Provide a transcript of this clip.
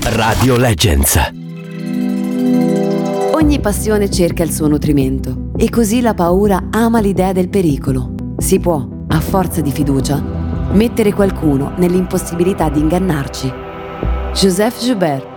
Radio Legends. Ogni passione cerca il suo nutrimento e così la paura ama l'idea del pericolo. Si può, a forza di fiducia, mettere qualcuno nell'impossibilità di ingannarci. Joseph Joubert.